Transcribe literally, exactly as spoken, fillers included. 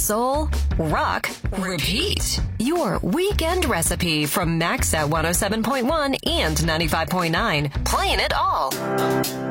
soul, rock, repeat. Your weekend recipe from Max at one oh seven point one and ninety-five point nine. Playing it all.